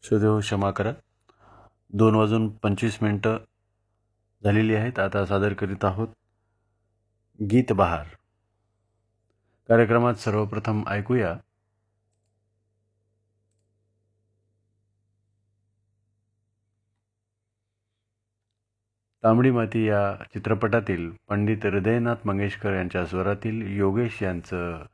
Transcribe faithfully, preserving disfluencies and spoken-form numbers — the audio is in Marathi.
श्रोतेहो क्षमा करा, दोन वाजून पंचवीस मिनटं झालेली आहेत. आता सादर करीत आहोत गीत बहार. कार्यक्रमात सर्वप्रथम ऐकूया तांबडी माती या चित्रपटातील पंडित हृदयनाथ मंगेशकर यांच्या स्वरातील योगेश यांचं